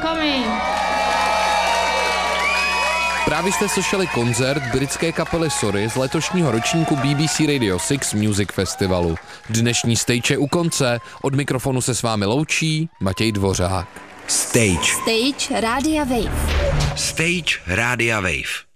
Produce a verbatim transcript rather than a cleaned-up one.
coming. Právě jste slyšeli koncert britské kapely Sorry z letošního ročníku B B C Radio šest Music Festivalu. Dnešní stage je u konce, od mikrofonu se s vámi loučí Matěj Dvořák. Stage. Stage Rádia Wave. Stage Rádia Wave.